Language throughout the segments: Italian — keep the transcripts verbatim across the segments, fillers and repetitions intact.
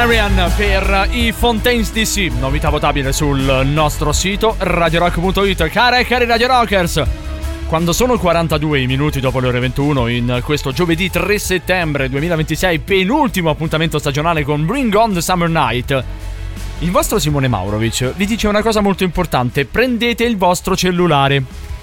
Marian per i Fontaines D C, novità votabile sul nostro sito radio rock punto it. Care e cari Radio Rockers, quando sono quarantadue i minuti dopo le ore ventuno in questo giovedì tre settembre duemilaventisei, penultimo appuntamento stagionale con Bring On The Summer Night, il vostro Simone Maurovic vi dice una cosa molto importante: prendete il vostro cellulare,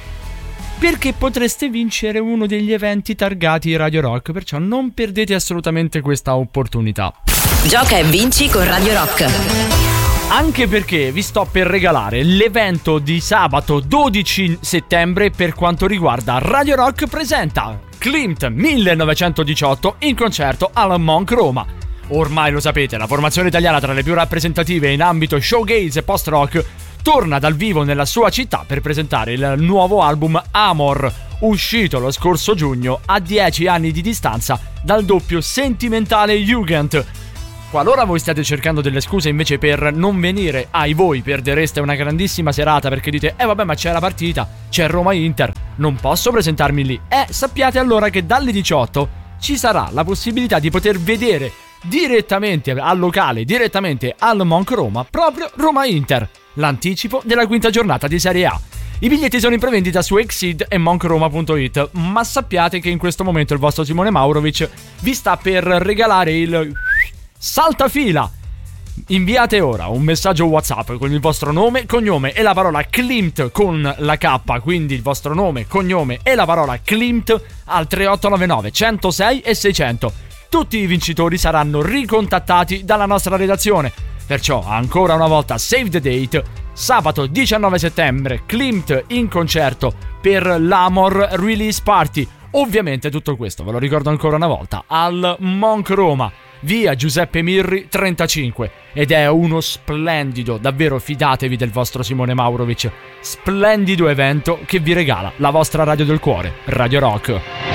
perché potreste vincere uno degli eventi targati Radio Rock, perciò non perdete assolutamente questa opportunità. Gioca e vinci con Radio Rock. Anche perché vi sto per regalare l'evento di sabato dodici settembre per quanto riguarda Radio Rock presenta Klimt millenovecentodiciotto in concerto al Monk Roma. Ormai lo sapete, la formazione italiana tra le più rappresentative in ambito showgaze e post-rock torna dal vivo nella sua città per presentare il nuovo album Amor, uscito lo scorso giugno a dieci anni di distanza dal doppio sentimentale Jugend. Qualora voi stiate cercando delle scuse invece per non venire, ai voi perdereste una grandissima serata perché dite eh vabbè ma c'è la partita, c'è Roma-Inter, non posso presentarmi lì. Eh, sappiate allora che dalle diciotto ci sarà la possibilità di poter vedere direttamente al locale, direttamente al Monk Roma, proprio Roma-Inter, l'anticipo della quinta giornata di Serie A. I biglietti sono in prevendita su Exceed e monk roma punto it, ma sappiate che in questo momento il vostro Simone Maurovic vi sta per regalare il saltafila. Inviate ora un messaggio WhatsApp con il vostro nome, cognome e la parola Klimt con la K, quindi il vostro nome, cognome e la parola Klimt al tre otto nove nove centosei e seicento. Tutti i vincitori saranno ricontattati dalla nostra redazione. Perciò, ancora una volta, save the date, sabato diciannove settembre, Klimt in concerto per l'Amor Release Party. Ovviamente tutto questo, ve lo ricordo ancora una volta, al Monk Roma, via Giuseppe Mirri trentacinque. Ed è uno splendido, davvero fidatevi del vostro Simone Maurovic, splendido evento che vi regala la vostra radio del cuore, Radio Rock.